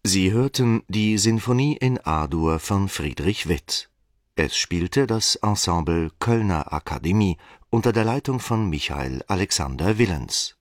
Sie hörten die Sinfonie in A-Dur von Friedrich Witt. Es spielte das Ensemble Kölner Akademie unter der Leitung von Michael Alexander Willens.